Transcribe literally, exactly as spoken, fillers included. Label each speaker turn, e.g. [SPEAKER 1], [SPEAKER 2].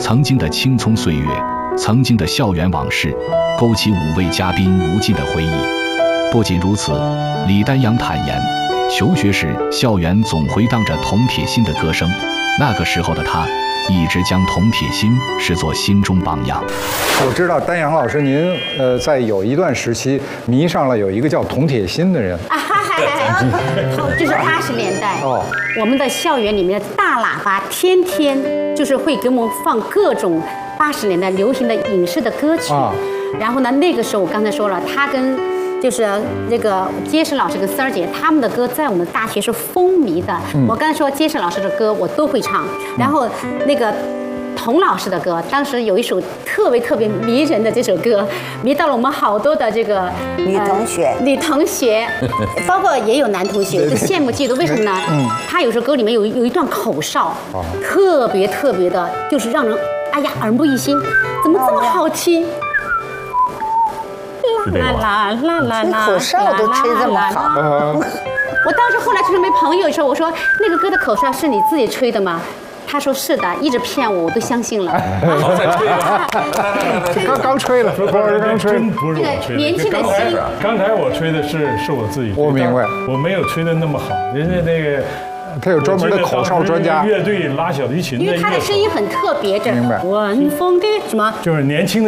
[SPEAKER 1] 曾经的青葱岁月，曾经的校园往事，勾起五位嘉宾无尽的回忆。不仅如此，李丹阳坦言，求学时校园总回荡着童铁心的歌声，那个时候的他一直将童铁心视作心中榜样。
[SPEAKER 2] 我知道丹阳老师您呃在有一段时期迷上了有一个叫童铁心的人。
[SPEAKER 3] 啊哈哈哈！就是八十年代哦，我们的校园里面的大喇叭天天就是会给我们放各种八十年代流行的影视的歌曲。啊、然后呢，那个时候我刚才说了，他跟就是那个杰森老师跟三儿姐他们的歌在我们大学是风靡的。嗯、我刚才说杰森老师的歌我都会唱，然后那个童老师的歌，当时有一首特别特别迷人的这首歌，迷到了我们好多的这个
[SPEAKER 4] 女同学，
[SPEAKER 3] 呃、女同学，包括也有男同学，就羡慕嫉妒。为什么呢？嗯，他有首歌里面有有一段口哨，哦、特别特别的，就是让人哎呀耳目一新，怎么这么好听？
[SPEAKER 4] 啦啦啦啦啦，口哨都吹这么好。
[SPEAKER 3] 我当时后来成为朋友的时候，我说那个歌的口哨是你自己吹的吗？他说是的，一直骗我，我都相信了。
[SPEAKER 5] 好，再吹吧。
[SPEAKER 2] 刚刚吹了，不是刚吹，
[SPEAKER 5] 真不是我吹的。
[SPEAKER 3] 年轻的心。
[SPEAKER 5] 刚才我吹的是是我自己吹的。
[SPEAKER 2] 我明白，
[SPEAKER 5] 我没有吹的那么好，人家那个。
[SPEAKER 2] 他有专门的口哨专家，
[SPEAKER 5] 乐队拉小提琴的，
[SPEAKER 3] 因为他的声音很特别，这
[SPEAKER 2] 明白。
[SPEAKER 3] 晚风的什么？
[SPEAKER 5] 就是年轻的。